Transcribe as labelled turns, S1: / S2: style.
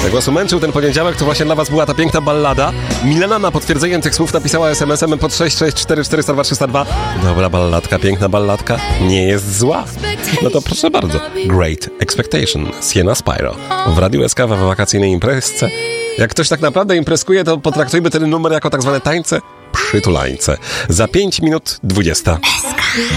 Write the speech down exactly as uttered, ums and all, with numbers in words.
S1: Będę głosu męczył ten poniedziałek, to właśnie dla was była ta piękna ballada. Milena na potwierdzenie tych słów napisała es em esem pod sześć sześć cztery cztery zero dwa trzy zero dwa. Dobra balladka, piękna balladka, nie jest zła. No to proszę bardzo. Great Expectation, Sienna Spyro. W Radiu S K w wakacyjnej imprezce. Jak ktoś tak naprawdę imprezkuje, to potraktujmy ten numer jako tak zwane tańce przytulańce. Za pięć minut dwudziesta.